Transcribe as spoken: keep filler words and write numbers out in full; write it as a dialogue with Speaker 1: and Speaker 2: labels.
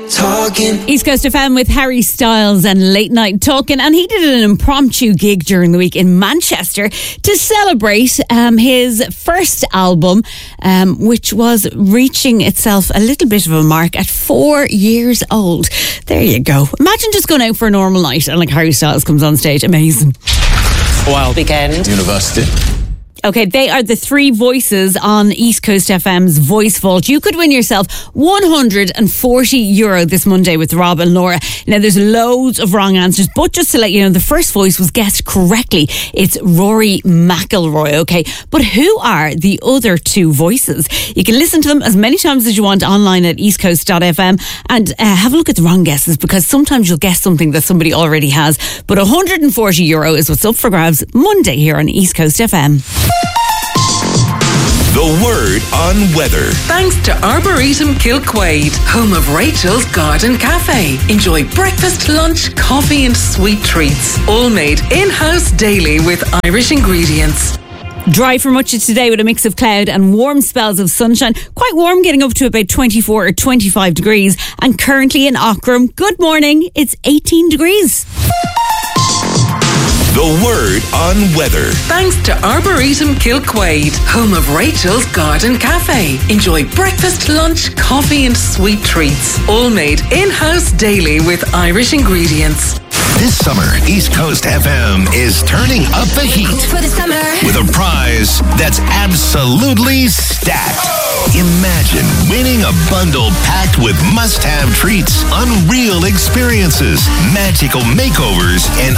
Speaker 1: talking.
Speaker 2: East Coast F M with Harry Styles and Late Night Talking, and he did an impromptu gig during the week in Manchester to celebrate um, his first album, um, which was reaching itself a little bit of a mark at four years old. There you go. Imagine just going out for a normal night and like Harry Styles comes on stage. Amazing.
Speaker 3: Wild weekend.
Speaker 1: University.
Speaker 2: Okay, they are the three voices on East Coast F M's Voice Vault. You could win yourself one hundred forty euro this Monday with Rob and Laura. Now, there's loads of wrong answers, but just to let you know, the first voice was guessed correctly. It's Rory McIlroy, okay? But who are the other two voices? You can listen to them as many times as you want online at eastcoast dot f m and uh, have a look at the wrong guesses, because sometimes you'll guess something that somebody already has. But one hundred forty euro is what's up for grabs Monday here on East Coast F M.
Speaker 4: The word on weather.
Speaker 5: Thanks to Arboretum Kilquade, home of Rachel's Garden Cafe. Enjoy breakfast, lunch, coffee and sweet treats. All made in-house daily with Irish ingredients.
Speaker 2: Dry for much of today with a mix of cloud and warm spells of sunshine. Quite warm, getting up to about twenty-four or twenty-five degrees. And currently in Aughrim, good morning, it's eighteen degrees.
Speaker 4: The word on weather.
Speaker 5: Thanks to Arboretum Kilquade, home of Rachel's Garden Cafe. Enjoy breakfast, lunch, coffee and sweet treats. All made in-house daily with Irish ingredients.
Speaker 4: This summer, East Coast F M is turning up the heat
Speaker 6: for the summer
Speaker 4: with a prize that's absolutely stacked. Imagine winning a bundle packed with must-have treats, unreal experiences, magical makeovers, and